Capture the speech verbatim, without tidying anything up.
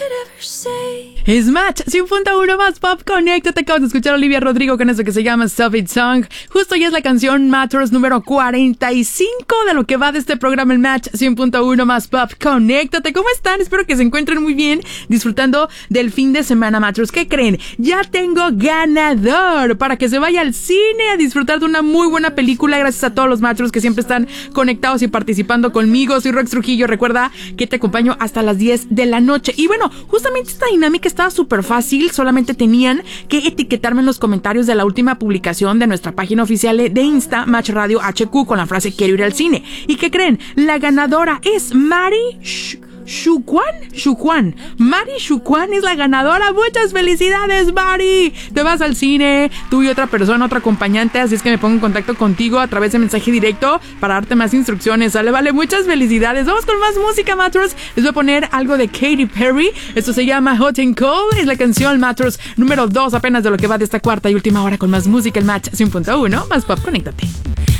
Es Match cien punto uno más Pop Connect. Te acabas de escuchar a Olivia Rodrigo con eso que se llama Stop It Song. Justo ya es la canción Matters número cuarenta y cinco de lo que va de este programa, el Match cien punto uno más Pop Conéctate. ¿Cómo están? Espero que se encuentren muy bien, disfrutando del fin de semana, Matters. ¿Qué creen? Ya tengo ganador para que se vaya al cine a disfrutar de una muy buena película. Gracias a todos los Matters que siempre están conectados y participando conmigo. Soy Rox Trujillo. Recuerda que te acompaño hasta las diez de la noche. Y bueno, justamente esta dinámica estaba súper fácil. Solamente tenían que etiquetarme en los comentarios de la última publicación de nuestra página oficial de Insta, Match Radio H Q, con la frase quiero ir al cine. ¿Y qué creen? La ganadora es Mari Sh- Shuquan, Shuquan, Mari Shuquan es la ganadora. Muchas felicidades, Mari. Te vas al cine, tú y otra persona, otro acompañante, así es que me pongo en contacto contigo a través de mensaje directo para darte más instrucciones, ¿sale? Vale, muchas felicidades. Vamos con más música, Matters. Les voy a poner algo de Katy Perry. Esto se llama Hot and Cold. Es la canción Matters número dos apenas de lo que va de esta cuarta y última hora con más música, el Match cien punto uno más Pop. Conéctate.